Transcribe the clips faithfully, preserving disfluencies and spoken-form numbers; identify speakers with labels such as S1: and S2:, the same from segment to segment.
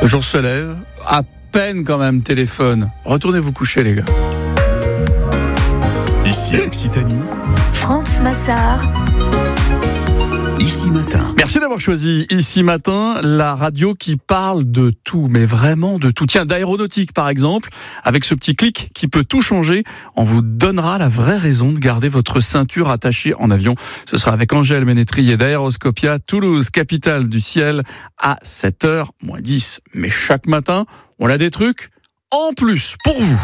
S1: Le jour se lève, à peine quand même téléphone. Retournez vous coucher les gars.
S2: Ici Occitanie,
S3: France Massard.
S2: Ici Matin.
S1: Merci d'avoir choisi Ici Matin, la radio qui parle de tout, mais vraiment de tout. Tiens, d'aéronautique par exemple, avec ce petit clic qui peut tout changer, on vous donnera la vraie raison de garder votre ceinture attachée en avion. Ce sera avec Angèle Ménétrier d'Aéroscopia, Toulouse, capitale du ciel, à sept heures moins dix. Mais chaque matin, on a des trucs en plus pour vous.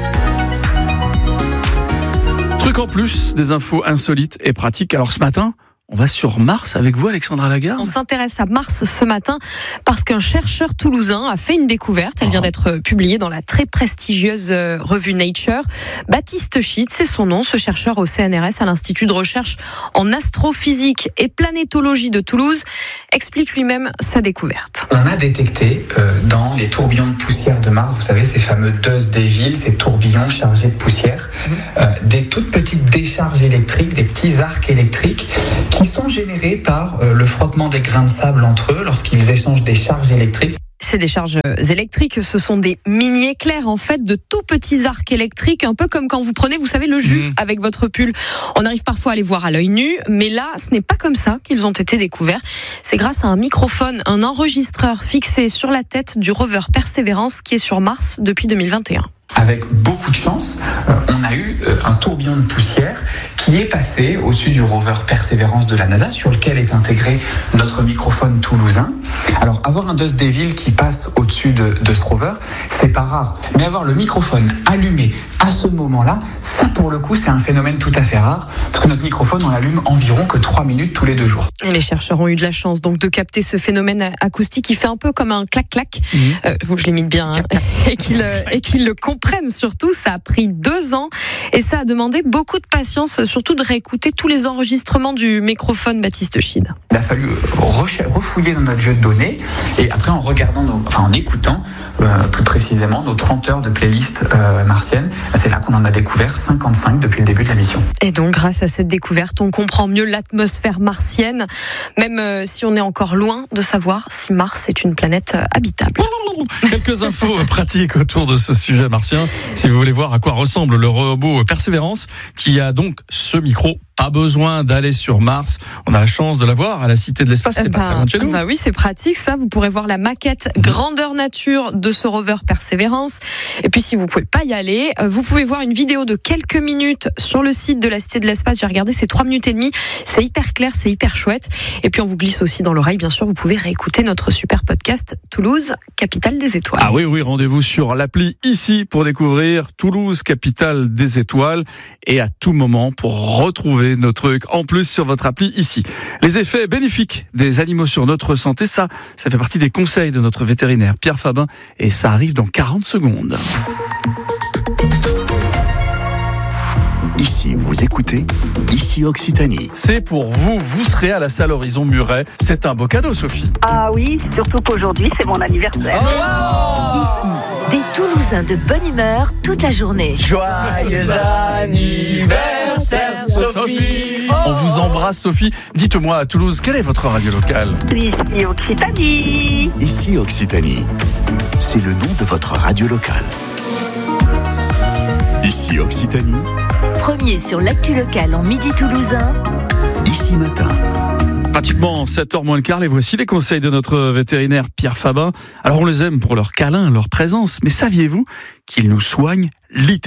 S1: Trucs en plus, des infos insolites et pratiques. Alors ce matin, on va sur Mars avec vous, Alexandra Lagarde.
S4: On s'intéresse à Mars ce matin parce qu'un chercheur toulousain a fait une découverte. Elle vient d'être publiée dans la très prestigieuse revue Nature. Baptiste Schitt, c'est son nom, ce chercheur au C N R S, à l'Institut de recherche en astrophysique et planétologie de Toulouse, explique lui-même sa découverte.
S5: On a détecté euh, dans les tourbillons de poussière de Mars, vous savez, ces fameux Dust Devils, ces tourbillons chargés de poussière, euh, des toutes petites décharges électriques, des petits arcs électriques qui sont générés par euh, le frottement des grains de sable entre eux lorsqu'ils échangent des charges électriques.
S4: C'est des charges électriques, ce sont des mini-éclairs en fait, de tout petits arcs électriques, un peu comme quand vous prenez, vous savez, le jus mmh. avec votre pull. On arrive parfois à les voir à l'œil nu, mais là, ce n'est pas comme ça qu'ils ont été découverts. C'est grâce à un microphone, un enregistreur fixé sur la tête du rover Perseverance qui est sur Mars depuis deux mille vingt et un.
S5: Avec beaucoup de chance, euh, on a eu euh, un tourbillon de poussière qui est passé au-dessus du rover Perseverance de la NASA, sur lequel est intégré notre microphone toulousain. Alors, avoir un Dust Devil qui passe au-dessus de, de ce rover, c'est pas rare. Mais avoir le microphone allumé à ce moment-là, ça pour le coup, c'est un phénomène tout à fait rare, parce que notre microphone, on l'allume environ que trois minutes tous les deux jours.
S4: Et les chercheurs ont eu de la chance donc de capter ce phénomène acoustique qui fait un peu comme un clac-clac. Mmh. Euh, je l'imite bien, hein, et qu'ils et qu'ils le comprennent surtout. Ça a pris deux ans et ça a demandé beaucoup de patience, surtout de réécouter tous les enregistrements du microphone Baptiste Schitt.
S5: Il a fallu refouiller dans notre jeu de données et après en regardant, nos, enfin en écoutant euh, plus précisément nos trente heures de playlist euh, martienne, c'est là qu'on en a découvert cinquante-cinq depuis le début de la mission.
S4: Et donc grâce à cette découverte, on comprend mieux l'atmosphère martienne, même euh, si on est encore loin de savoir si Mars est une planète euh, habitable.
S1: Quelques infos pratiques autour de ce sujet martien. Si vous voulez voir à quoi ressemble le robot Perseverance, qui a donc ce micro, pas besoin d'aller sur Mars. On a la chance de l'avoir à la Cité de l'Espace, c'est
S4: bah,
S1: pas très loin de chez nous.
S4: Bah oui, c'est pratique ça. Vous pourrez voir la maquette grandeur nature de ce rover Perseverance. Et puis si vous pouvez pas y aller, vous pouvez voir une vidéo de quelques minutes sur le site de la Cité de l'Espace. J'ai regardé, c'est trois minutes et demie. C'est hyper clair, c'est hyper chouette. Et puis on vous glisse aussi dans l'oreille, bien sûr, vous pouvez réécouter notre super podcast Toulouse, capitale des étoiles.
S1: Ah oui, oui, rendez-vous sur l'appli ici pour découvrir Toulouse, capitale des étoiles, et à tout moment pour retrouver nos trucs en plus sur votre appli ici. Les effets bénéfiques des animaux sur notre santé, ça, ça fait partie des conseils de notre vétérinaire Pierre Fabin, et ça arrive dans quarante secondes.
S2: Ici, vous écoutez Ici Occitanie.
S1: C'est pour vous, vous serez à la salle Horizon Muret. C'est un beau cadeau, Sophie.
S6: Ah oui, surtout qu'aujourd'hui, c'est mon anniversaire.
S3: Oh Ici, des Toulousains de bonne humeur toute la journée.
S7: Joyeux anniversaire, Sophie.
S1: On vous embrasse, Sophie. Dites-moi, à Toulouse, quelle est votre radio locale ?
S6: Ici Occitanie.
S2: Ici Occitanie. C'est le nom de votre radio locale. Ici Occitanie.
S3: Premier sur l'actu locale en midi toulousain.
S2: Ici Matin.
S1: Pratiquement sept heures moins le quart, et voici les conseils de notre vétérinaire Pierre Fabin. Alors on les aime pour leur câlin, leur présence, mais saviez-vous qu'ils nous soignent littéralement ?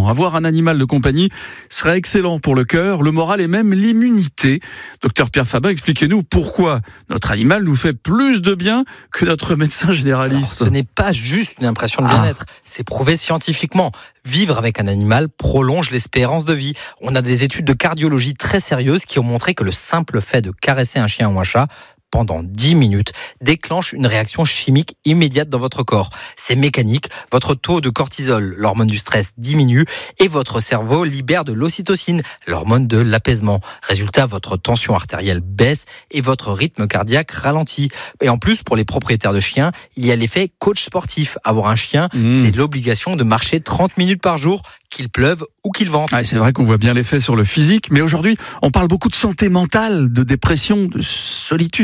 S1: Avoir un animal de compagnie serait excellent pour le cœur, le moral et même l'immunité. Docteur Pierre Fabin, expliquez-nous pourquoi notre animal nous fait plus de bien que notre médecin généraliste.
S7: Alors, ce n'est pas juste une impression de bien-être, ah. c'est prouvé scientifiquement. Vivre avec un animal prolonge l'espérance de vie. On a des études de cardiologie très sérieuses qui ont montré que le simple fait de caresser un chien ou un chat pendant dix minutes déclenche une réaction chimique immédiate dans votre corps. C'est mécanique, votre taux de cortisol, l'hormone du stress, diminue et votre cerveau libère de l'ocytocine, l'hormone de l'apaisement. Résultat, votre tension artérielle baisse et votre rythme cardiaque ralentit. Et en plus, pour les propriétaires de chiens, il y a l'effet coach sportif. Avoir un chien, mmh. c'est l'obligation de marcher trente minutes par jour, qu'il pleuve ou qu'il vente.
S1: Ah, c'est vrai qu'on voit bien l'effet sur le physique, mais aujourd'hui, on parle beaucoup de santé mentale, de dépression, de solitude.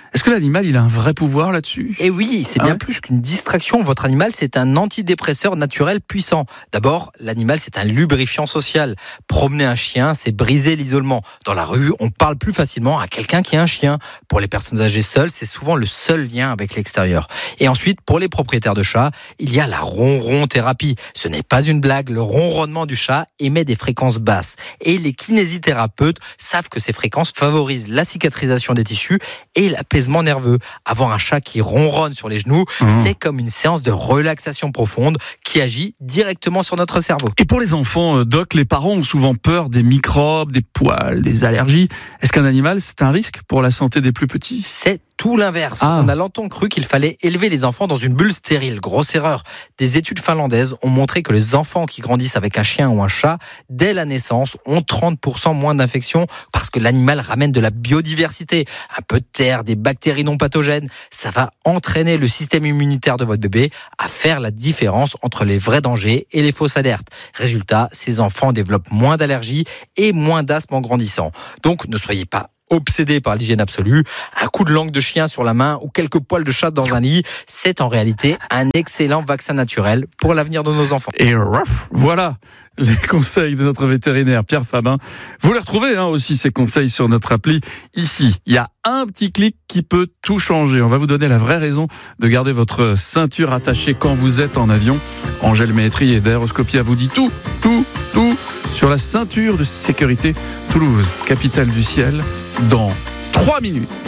S1: Est-ce que l'animal, il a un vrai pouvoir là-dessus ?
S7: Et oui, c'est
S1: Ah
S7: bien
S1: ouais
S7: plus qu'une distraction. Votre animal, c'est un antidépresseur naturel puissant. D'abord, l'animal, c'est un lubrifiant social. Promener un chien, c'est briser l'isolement. Dans la rue, on parle plus facilement à quelqu'un qui a un chien. Pour les personnes âgées seules, c'est souvent le seul lien avec l'extérieur. Et ensuite, pour les propriétaires de chats, il y a la ronron-thérapie. Ce n'est pas une blague, le ronronnement du chat émet des fréquences basses. Et les kinésithérapeutes savent que ces fréquences favorisent la cicatrisation des tissus et l'apaisement nerveux. Avoir un chat qui ronronne sur les genoux, mmh. c'est comme une séance de relaxation profonde qui agit directement sur notre cerveau.
S1: Et pour les enfants, Doc, les parents ont souvent peur des microbes, des poils, des allergies. Est-ce qu'un animal, c'est un risque pour la santé des plus petits ?
S7: C'est tout l'inverse.
S1: Ah.
S7: On a longtemps cru qu'il fallait élever les enfants dans une bulle stérile. Grosse erreur. Des études finlandaises ont montré que les enfants qui grandissent avec un chien ou un chat, dès la naissance, ont trente pour cent moins d'infections parce que l'animal ramène de la biodiversité. Un peu de terre, des bactéries non pathogènes. Ça va entraîner le système immunitaire de votre bébé à faire la différence entre les vrais dangers et les fausses alertes. Résultat, ces enfants développent moins d'allergies et moins d'asthme en grandissant. Donc, ne soyez pas obsédé par l'hygiène absolue, un coup de langue de chien sur la main ou quelques poils de chat dans un lit, c'est en réalité un excellent vaccin naturel pour l'avenir de nos enfants.
S1: Et rouf, voilà les conseils de notre vétérinaire Pierre Fabin. Vous les retrouvez hein, aussi ces conseils sur notre appli. Ici, il y a un petit clic qui peut tout changer. On va vous donner la vraie raison de garder votre ceinture attachée quand vous êtes en avion. Angèle Métry et d'Aéroscopia vous dit tout, tout, tout sur la ceinture de sécurité Toulouse, capitale du ciel, dans trois minutes.